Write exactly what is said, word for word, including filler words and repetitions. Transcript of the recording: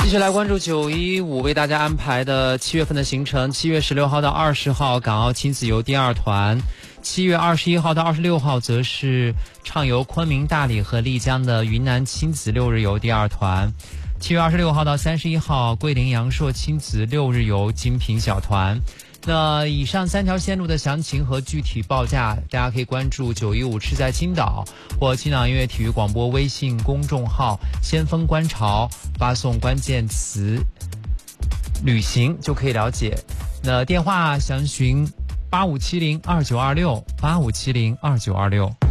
继续来关注九一五为大家安排的七月份的行程。七月十六号到二十号，港澳亲子游第二团；七月二十一号到二十六号，则是畅游昆明、大理和丽江的云南亲子六日游第二团；七月二十六号到三十一号，桂林、阳朔亲子六日游精品小团。那以上三条线路的详情和具体报价，大家可以关注九一五吃在青岛或青岛音乐体育广播微信公众号先锋观潮，发送关键词旅行就可以了解。那电话详询八五七零二九二六八五七零二九二六。